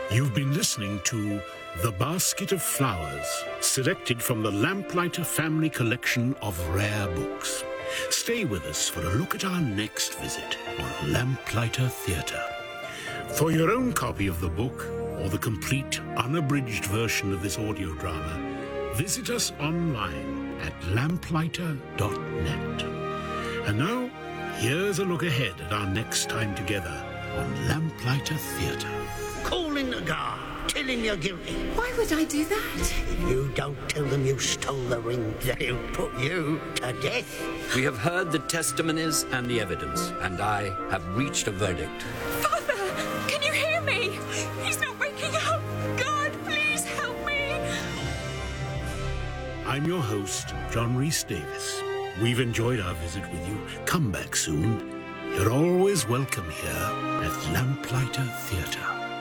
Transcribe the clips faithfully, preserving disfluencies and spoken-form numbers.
You've been listening to The Basket of Flowers, selected from the Lamplighter family collection of rare books. Stay with us for a look at our next visit on Lamplighter Theatre. For your own copy of the book, or the complete, unabridged version of this audio drama, visit us online at lamplighter dot net. And now, here's a look ahead at our next time together on Lamplighter Theatre. Calling the guard, telling you're guilty. Why would I do that? If you don't tell them you stole the ring, they'll put you to death. We have heard the testimonies and the evidence, and I have reached a verdict. Father, can you hear me? He's not waking up. God, please help me. I'm your host, John Rhys Davis. We've enjoyed our visit with you. Come back soon. You're always welcome here at Lamplighter Theatre.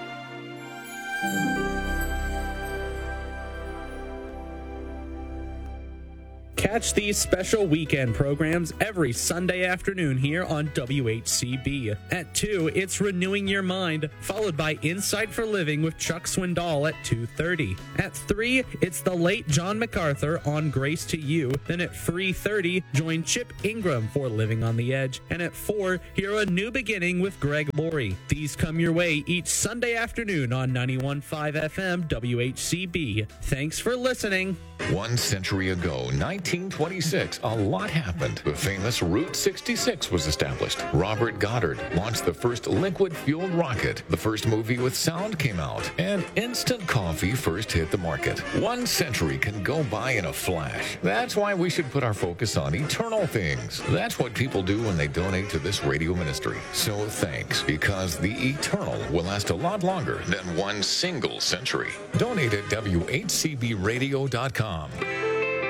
Catch these special weekend programs every Sunday afternoon here on W H C B. At two, it's Renewing Your Mind, followed by Insight for Living with Chuck Swindoll at two thirty. At three, it's the late John MacArthur on Grace to You. Then at three thirty, join Chip Ingram for Living on the Edge. And at four, hear A New Beginning with Greg Laurie. These come your way each Sunday afternoon on ninety-one point five F M W H C B. Thanks for listening. One century ago, nineteen twenty-six, a lot happened. The famous Route sixty-six was established. Robert Goddard launched the first liquid-fueled rocket. The first movie with sound came out. And instant coffee first hit the market. One century can go by in a flash. That's why we should put our focus on eternal things. That's what people do when they donate to this radio ministry. So thanks, because the eternal will last a lot longer than one single century. Donate at W H C B radio dot com.